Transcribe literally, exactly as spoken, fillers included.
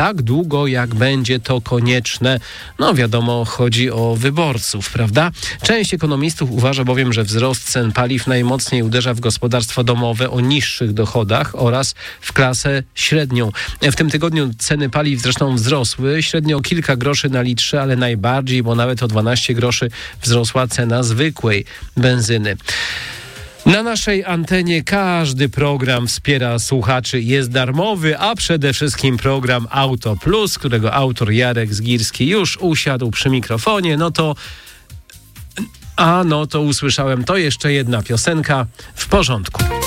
tak długo, jak będzie to konieczne. No wiadomo, chodzi o wyborców, prawda? Część ekonomistów uważa bowiem, że wzrost cen paliw najmocniej uderza w gospodarstwa domowe o niższych dochodach oraz w klasę średnią. W tym tygodniu ceny paliw zresztą wzrosły, średnio o kilka groszy na litrze, ale najbardziej, bo nawet o dwanaście groszy wzrosła cena zwykłej benzyny. Na naszej antenie każdy program wspiera słuchaczy, jest darmowy, a przede wszystkim program Auto Plus, którego autor Jarek Zgirski już usiadł przy mikrofonie. No to, a no to usłyszałem, to jeszcze jedna piosenka w porządku.